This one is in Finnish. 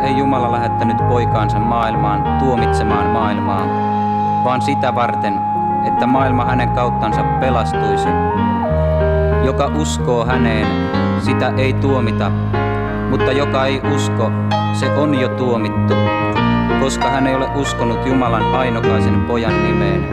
ei Jumala lähettänyt poikaansa maailmaan tuomitsemaan maailmaa, vaan sitä varten, että maailma hänen kauttansa pelastuisi. Joka uskoo häneen, sitä ei tuomita, mutta joka ei usko, se on jo tuomittu, koska hän ei ole uskonut Jumalan ainokaisen pojan nimeen.